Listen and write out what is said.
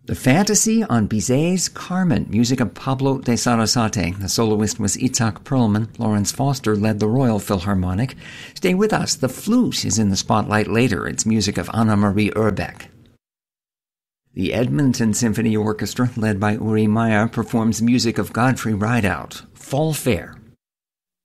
The Fantasy on Bizet's Carmen, music of Pablo de Sarasate. The soloist was Itzhak Perlman. Lawrence Foster led the Royal Philharmonic. Stay with us. The flute is in the spotlight later. It's music of Anna Marie Urbeck. The Edmonton Symphony Orchestra, led by Uri Meyer, performs music of Godfrey Rideout. Fall Fair,